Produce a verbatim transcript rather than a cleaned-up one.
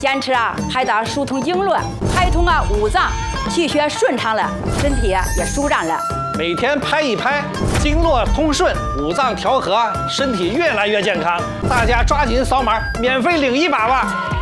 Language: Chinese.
坚持啊，还得疏通经络，开通啊五脏，气血顺畅了，身体也舒展了。 每天拍一拍，经络通顺，五脏调和，身体越来越健康。大家抓紧扫码，免费领一把吧！